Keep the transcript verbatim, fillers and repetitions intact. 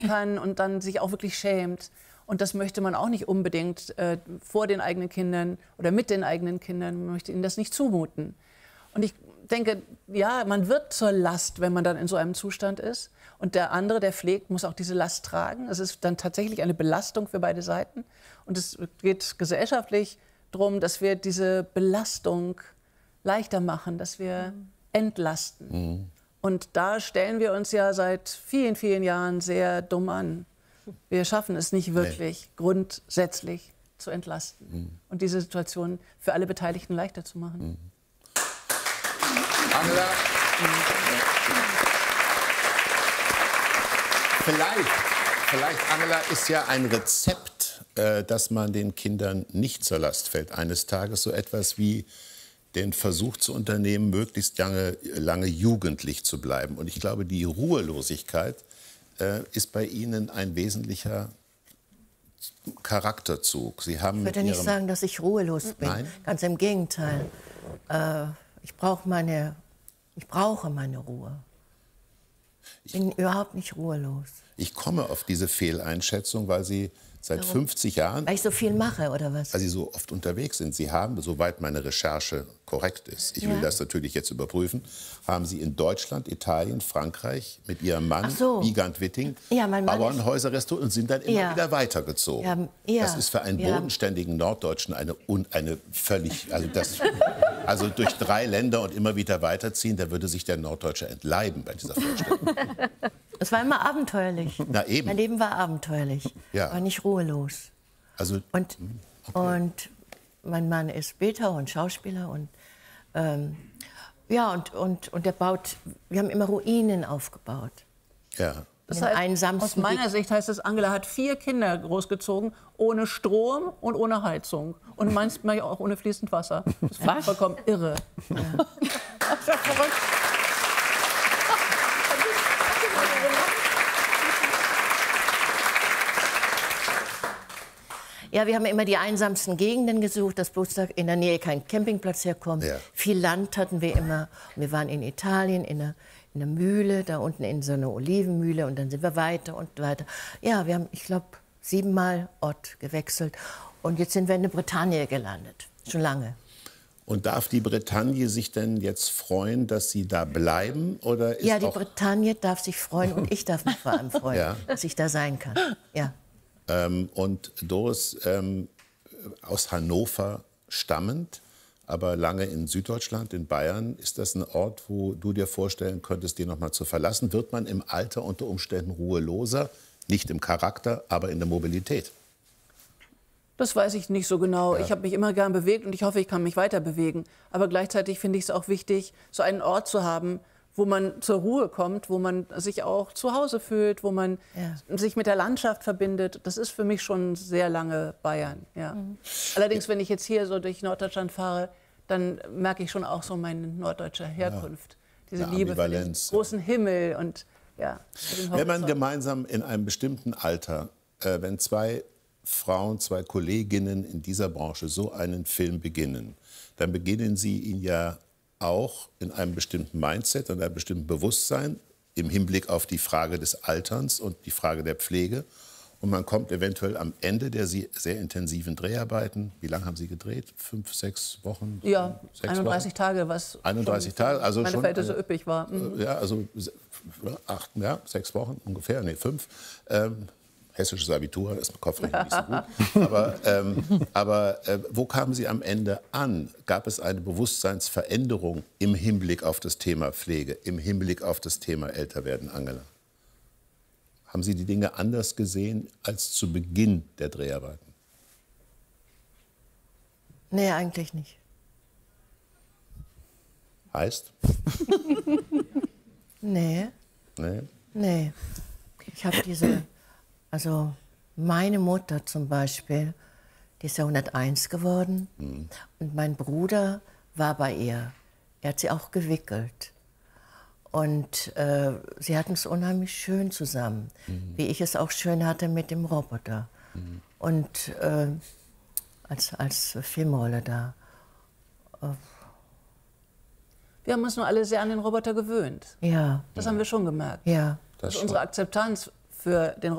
kann und dann sich auch wirklich schämt. Und das möchte man auch nicht unbedingt äh, vor den eigenen Kindern oder mit den eigenen Kindern. Man möchte ihnen das nicht zumuten. Und ich denke, ja, man wird zur Last, wenn man dann in so einem Zustand ist. Und der andere, der pflegt, muss auch diese Last tragen. Es ist dann tatsächlich eine Belastung für beide Seiten. Und es geht gesellschaftlich darum, dass wir diese Belastung leichter machen, dass wir mhm. entlasten. Mhm. Und da stellen wir uns ja seit vielen, vielen Jahren sehr dumm an. Wir schaffen es nicht wirklich, nee. grundsätzlich zu entlasten mhm. und diese Situation für alle Beteiligten leichter zu machen. Mhm. Angela, vielleicht, vielleicht, Angela, ist ja ein Rezept, äh, dass man den Kindern nicht zur Last fällt eines Tages, so etwas wie den Versuch zu unternehmen, möglichst lange, lange jugendlich zu bleiben. Und ich glaube, die Ruhelosigkeit äh, ist bei Ihnen ein wesentlicher Charakterzug. Sie haben ich würde nicht sagen, dass ich ruhelos bin. Nein? Ganz im Gegenteil. Äh, ich brauche meine, ich brauche meine Ruhe. Ich bin überhaupt nicht ruhelos. Ich komme auf diese Fehleinschätzung, weil Sie seit Warum? fünfzig Jahren... Weil ich so viel mache, oder was? Weil Sie so oft unterwegs sind. Sie haben, soweit meine Recherche korrekt ist, ich will ja. das natürlich jetzt überprüfen, haben Sie in Deutschland, Italien, Frankreich mit Ihrem Mann, so. Wiegand Witting, ja, Bauernhäuser restauriert und sind dann immer ja. wieder weitergezogen. Ja. Ja. Das ist für einen ja. bodenständigen Norddeutschen eine, eine völlig... Also, das, also durch drei Länder und immer wieder weiterziehen, da würde sich der Norddeutsche entleiben bei dieser Vorstellung. Es war immer abenteuerlich. Na eben. Mein Leben war abenteuerlich, ja. war nicht ruhelos. Also, und, okay. und mein Mann ist Bildhauer und Schauspieler und ähm, ja und, und, und der baut. Wir haben immer Ruinen aufgebaut. Ja. Das heißt, aus meiner Sicht heißt es, Angela hat vier Kinder großgezogen, ohne Strom und ohne Heizung. Und manchmal auch ohne fließend Wasser. Das finde ich vollkommen irre. Ja. Das ist ja verrückt. Ja, wir haben immer die einsamsten Gegenden gesucht, dass bloß da in der Nähe kein Campingplatz herkommt. Ja. Viel Land hatten wir immer. Wir waren in Italien, in einer, in einer Mühle, da unten in so einer Olivenmühle. Und dann sind wir weiter und weiter. Ja, wir haben, ich glaube, siebenmal Ort gewechselt. Und jetzt sind wir in der Bretagne gelandet. Schon lange. Und darf die Bretagne sich denn jetzt freuen, dass Sie da bleiben? Oder ist ja, die auch Bretagne darf sich freuen und ich darf mich vor allem freuen, ja. dass ich da sein kann. Ja. Ähm, und Doris, ähm, aus Hannover stammend, aber lange in Süddeutschland, in Bayern, ist das ein Ort, wo du dir vorstellen könntest, den noch mal zu verlassen? Wird man im Alter unter Umständen ruheloser? Nicht im Charakter, aber in der Mobilität? Das weiß ich nicht so genau. Ja. Ich habe mich immer gern bewegt und ich hoffe, ich kann mich weiter bewegen. Aber gleichzeitig finde ich es auch wichtig, so einen Ort zu haben, wo man zur Ruhe kommt, wo man sich auch zu Hause fühlt, wo man ja. sich mit der Landschaft verbindet. Das ist für mich schon sehr lange Bayern. Ja. Mhm. Allerdings, wenn ich jetzt hier so durch Norddeutschland fahre, dann merke ich schon auch so meine norddeutsche Herkunft. Ja. Diese Eine Liebe für den großen Himmel. Und, ja, wenn man gemeinsam in einem bestimmten Alter, äh, wenn zwei Frauen, zwei Kolleginnen in dieser Branche so einen Film beginnen, dann beginnen sie ihn ja auch in einem bestimmten Mindset und einem bestimmten Bewusstsein im Hinblick auf die Frage des Alterns und die Frage der Pflege. Und man kommt eventuell am Ende der sehr intensiven Dreharbeiten, wie lange haben Sie gedreht? Fünf, sechs Wochen? Ja, sechs einunddreißig Wochen? Tage, was einunddreißig Tage, also meine schon Verhältnisse so üppig war. Mhm. Ja, also acht, ja, sechs Wochen ungefähr, nee, fünf. Ähm, hessisches Abitur, ist mit Kopfrechnen nicht so gut. Aber, ähm, aber äh, wo kamen Sie am Ende an? Gab es eine Bewusstseinsveränderung im Hinblick auf das Thema Pflege, im Hinblick auf das Thema Älterwerden, Angela? Haben Sie die Dinge anders gesehen als zu Beginn der Dreharbeiten? Nee, eigentlich nicht. Heißt? Nee. Nee? Nee. Ich habe diese... Also meine Mutter zum Beispiel, die ist ja hunderteins geworden. Mhm. Und mein Bruder war bei ihr. Er hat sie auch gewickelt. Und äh, sie hatten es unheimlich schön zusammen. Mhm. Wie ich es auch schön hatte mit dem Roboter. Mhm. Und äh, als, als Filmrolle da. Äh, Wir haben uns nur alle sehr an den Roboter gewöhnt. Ja. Das haben wir schon gemerkt. Ja. Das also unsere Akzeptanz für den